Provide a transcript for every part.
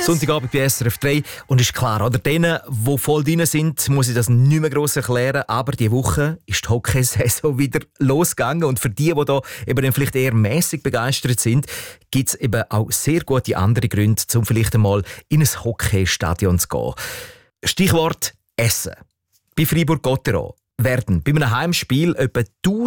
Sonntagabend bei SRF 3. Und ist klar, oder denen, die voll drin sind, muss ich das nicht mehr gross erklären. Aber diese Woche ist die Hockeysaison wieder losgegangen. Und für die da eben vielleicht eher mäßig begeistert sind, gibt es eben auch sehr gute andere Gründe, um vielleicht einmal in ein Hockeystadion zu gehen. Stichwort Essen. Bei Fribourg-Gotteron werden bei einem Heimspiel etwa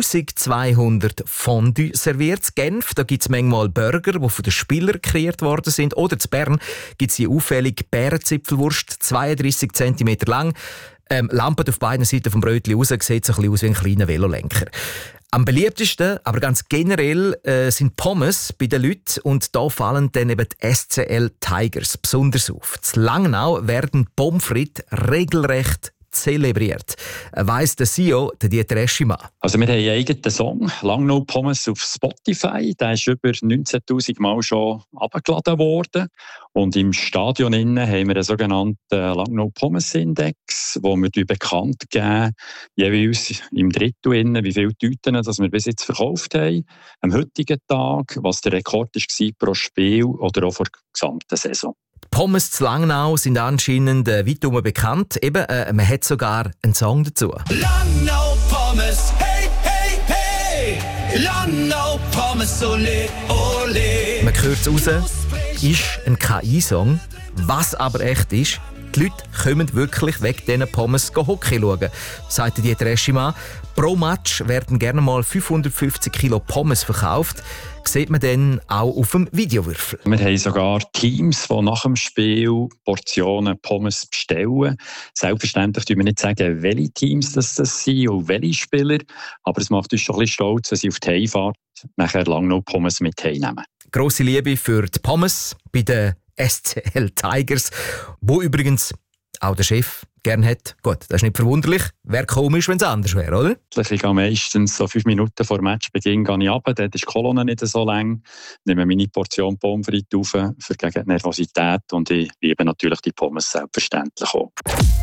1200 Fondue serviert. In Genf gibt es manchmal Burger, die von den Spielern kreiert worden sind. Oder in Bern gibt es die auffällige Bärenzipfelwurst, 32 cm lang. Lampen auf beiden Seiten vom Brötchen raus, sieht so ein bisschen aus wie ein kleiner Velolenker. Am beliebtesten, aber ganz generell, sind Pommes bei den Leuten. Und da fallen dann eben die SCL Tigers besonders auf. In Langnau werden Pommes frites regelrecht zelebriert. Weiss der CEO, der Dieter Eschimann. Also wir haben einen eigenen Song, Langnau Pommes, auf Spotify. Der ist über 19'000 Mal schon abgeladen worden. Und im Stadion haben wir einen sogenannten Langnau Pommes Index, wo wir bekannt geben, jeweils im Drittel, wie viele Tüten wir bis jetzt verkauft haben, am heutigen Tag, was der Rekord war pro Spiel oder auch vor der gesamten Saison. Die Pommes zu Langnau sind anscheinend weit bekannt. Eben, man hat sogar einen Song dazu. Langnau Pommes, hey, hey, hey! Langnau Pommes, ole, ole! Man hört es raus, ist ein KI-Song. Was aber echt ist, die Leute kommen wirklich wegen diesen Pommes Hockey schauen, sagte Dieter Eschimann. Pro Match werden gerne mal 550 Kilo Pommes verkauft. Sieht man dann auch auf dem Videowürfel. Wir haben sogar Teams, die nach dem Spiel Portionen Pommes bestellen. Selbstverständlich sagen wir nicht sagen, welche Teams das sind und welche Spieler. Aber es macht uns schon ein bisschen stolz, wenn sie auf die Heimfahrt nachher Langnau Pommes mit heimnehmen. Grosse Liebe für die Pommes bei den SCL Tigers, wo übrigens auch der Chef gerne hat. Gut, das ist nicht verwunderlich. Wäre komisch, wenn es anders wäre, oder? Ich gehe meistens so 5 Minuten vor Matchbeginn runter. Dort ist die Kolonne nicht so lang. Nehme meine Portion Pommes frites auf für gegen die Nervosität. Und ich liebe natürlich die Pommes selbstverständlich auch.